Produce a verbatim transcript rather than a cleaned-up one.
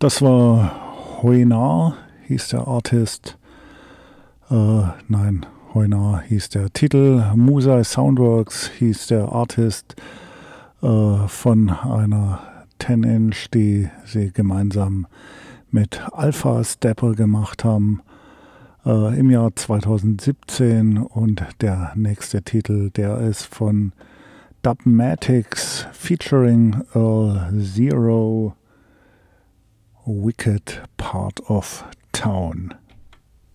Das war Hoinar, hieß der Artist. Äh, nein, Hoinar hieß der Titel. Musai Soundworks hieß der Artist äh, von einer zehn Inch, die sie gemeinsam mit Alpha Stepper gemacht haben äh, im Jahr zweitausendsiebzehn. Und der nächste Titel, der ist von Dubmatics featuring Earl Zero, Wicked Part of Town.